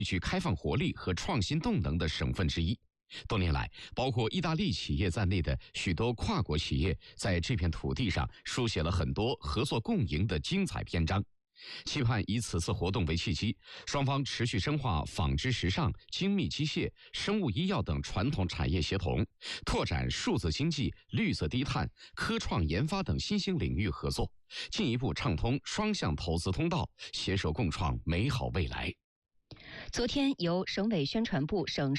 具开放活力和创新动能的省份之一。多年来，包括意大利企业在内的许多跨国企业在这片土地上书写了很多合作共赢的精彩篇章。期盼以此次活动为契机，双方持续深化纺织时尚、精密机械、生物医药等传统产业协同，拓展数字经济、绿色低碳、科创研发等新兴领域合作，进一步畅通双向投资通道，携手共创美好未来。 昨天，由省委宣传部、省